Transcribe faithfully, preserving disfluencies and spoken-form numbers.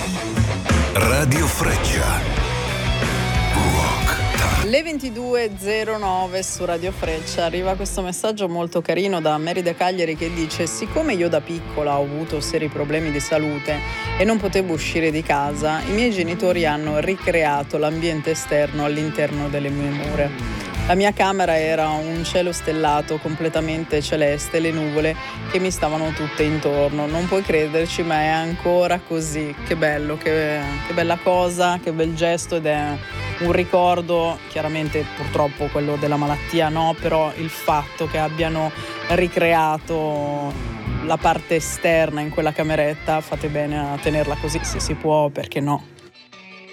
Radio Freccia. Le ventidue e zero nove su Radio Freccia arriva questo messaggio molto carino da Merida Cagliari che dice: siccome io da piccola ho avuto seri problemi di salute e non potevo uscire di casa, i miei genitori hanno ricreato l'ambiente esterno all'interno delle mie mura. La mia camera era un cielo stellato completamente celeste, le nuvole che mi stavano tutte intorno. Non puoi crederci, ma è ancora così. Che bello, che, che bella cosa, che bel gesto, ed è un ricordo, chiaramente purtroppo quello della malattia no, però il fatto che abbiano ricreato la parte esterna in quella cameretta, fate bene a tenerla così se si può, perché no.